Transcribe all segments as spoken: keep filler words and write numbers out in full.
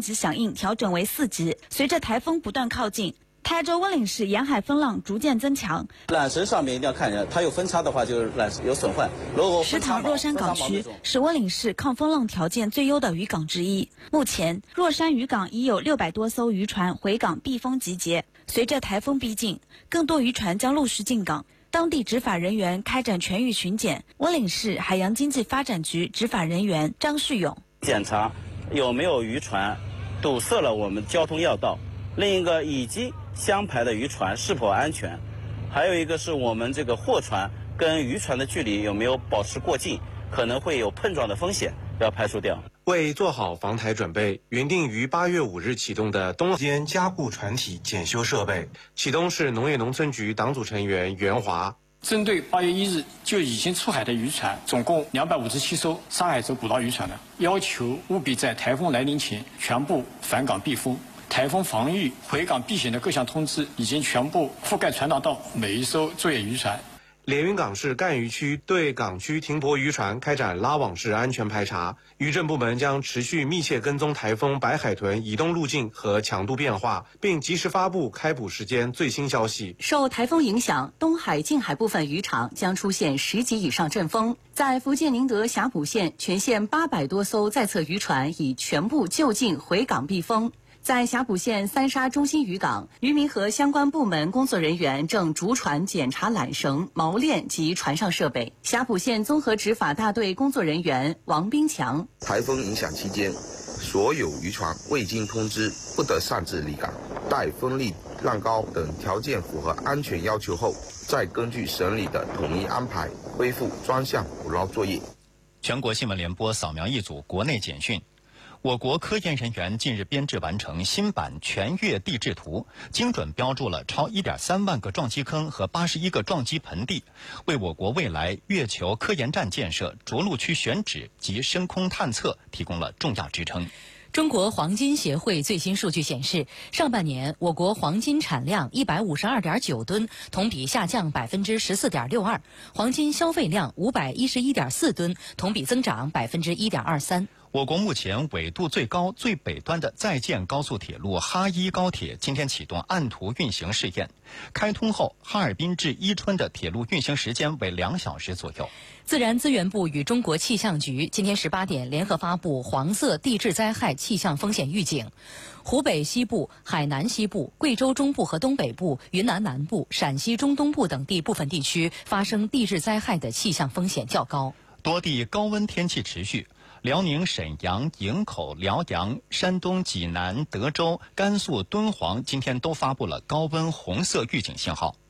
级响应调整为四级。随着台风不断靠近，台州温岭市沿海风浪逐渐增强。缆绳上面一定要看一下，它有分叉的话，就是缆绳有损坏。如果石塘若山港区是温岭市抗风浪条件最优的渔港之一。目前，若山渔港已有六百多艘渔船回港避风集结。随着台风逼近，更多渔船将陆续进港。当地执法人员开展全域巡检。温岭市海洋经济发展局执法人员张旭勇检查有没有渔船堵塞了我们交通要道，另一个以及相排的渔船是否安全，还有一个是我们这个货船跟渔船的距离有没有保持过近，可能会有碰撞的风险，要排除掉。 为做好防台准备，原定于八月五日启动的东间加固船体检修设备，启东市农业农村局党组成员袁华。 针对八月一日就已经出海的渔船，总共两百五十七艘上海州捕捞渔船的，要求务必在台风来临前全部返港避风。台风防御、回港避险的各项通知已经全部覆盖传达到每一艘作业渔船。 连云港市赣渔区对港区停泊渔船开展拉网式安全排查，渔政部门将持续密切跟踪台风白海豚移动路径和强度变化，并及时发布开捕时间最新消息。 受台风影响，东海近海部分渔场将出现十级以上阵风。在福建宁德霞浦县，全县八百多艘在侧渔船已全部就近回港避风。在霞浦县三沙中心渔港，渔民和相关部门工作人员正逐船检查缆绳、锚链及船上设备。霞浦县综合执法大队工作人员王斌强： 台风影响期间，所有渔船未经通知不得擅自离港，待风力、浪高等条件符合安全要求后，再根据省里的统一安排恢复专项捕捞作业。 全国新闻联播扫描一组国内简讯。我国科研人员近日编制完成新版全月地质图，精准标注了超 一点三万个撞击坑和八十一个撞击盆地，为我国未来月球科研站建设、着陆区选址及深空探测提供了重要支撑。 中国黄金协会最新数据显示，上半年我国黄金产量一百五十二点九吨，同比下降百分之十四点六二；黄金消费量五百一十一点四吨，同比增长百分之一点二三。 我国目前纬度最高、最北端的在建高速铁路哈伊高铁今天启动按图运行试验，开通后，哈尔滨至伊春的铁路运行时间为两小时左右。 自然资源部与中国气象局今天十八点联合发布黄色地质灾害气象风险预警，湖北西部、海南西部、贵州中部和东北部、云南南部、陕西中东部等地部分地区发生地质灾害的气象风险较高， 多地高温天气持续。辽宁沈阳、营口、辽阳、山东济南、德州、甘肃敦煌今天都发布了高温红色预警信号。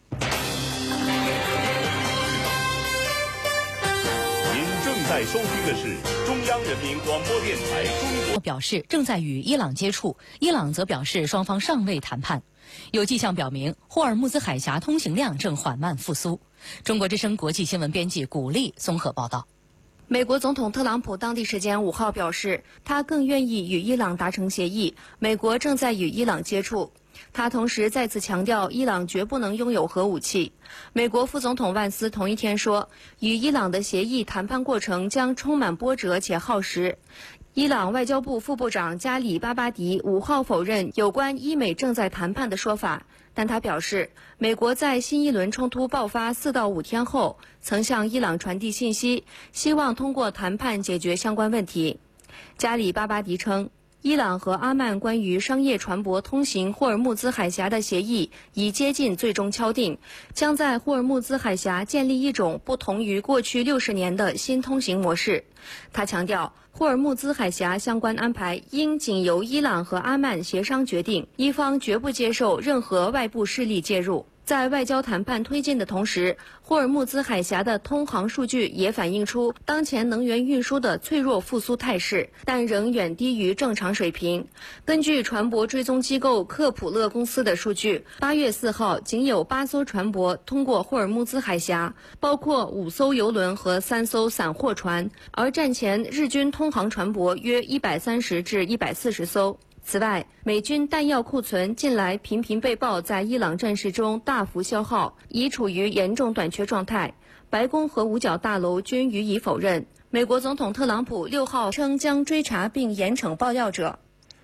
您正在收听的是中央人民广播电台中国。 表示正在与伊朗接触，伊朗则表示双方尚未谈判。有迹象表明，霍尔木兹海峡通行量正缓慢复苏。中国之声国际新闻编辑古丽综合报道。 美国总统特朗普当地时间五号表示，他更愿意与伊朗达成协议，美国正在与伊朗接触。他同时再次强调，伊朗绝不能拥有核武器。美国副总统万斯同一天说，与伊朗的协议谈判过程将充满波折且耗时。伊朗外交部副部长加里巴巴迪五号否认有关伊美正在谈判的说法，但他表示，美国在新一轮冲突爆发四到五天后，曾向伊朗传递信息，希望通过谈判解决相关问题。加里巴巴迪称，伊朗和阿曼关于商业船舶通行霍尔木兹海峡的协议已接近最终敲定，将在霍尔木兹海峡建立一种不同于过去六十年的新通行模式。他强调，霍尔木兹海峡相关安排应仅由伊朗和阿曼协商决定，伊方绝不接受任何外部势力介入。在外交谈判推进的同时，霍尔木兹海峡的通航数据也反映出当前能源运输的脆弱复苏态势，但仍远低于正常水平。根据船舶追踪机构克普勒公司的数据，八月四号仅有八艘船舶通过霍尔木兹海峡，包括五艘油轮和三艘散货船，而战前日军通航船舶约一百三十至一百四十艘。此外，美军弹药库存近来频频被曝在伊朗战事中大幅消耗，已处于严重短缺状态。白宫和五角大楼均予以否认。美国总统特朗普六号称将追查并严惩爆料者。